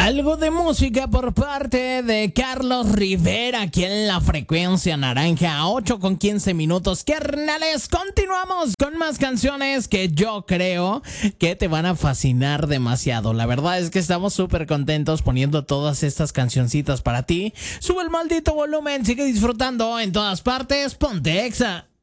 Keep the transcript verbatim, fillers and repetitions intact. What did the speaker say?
Algo de música por parte de Carlos Rivera aquí en la frecuencia naranja a ocho con quince minutos. Carnales, continuamos con más canciones que yo creo que te van a fascinar demasiado. La verdad es que estamos súper contentos poniendo todas estas cancioncitas para ti. Sube el maldito volumen, sigue disfrutando en todas partes. Ponte Exa.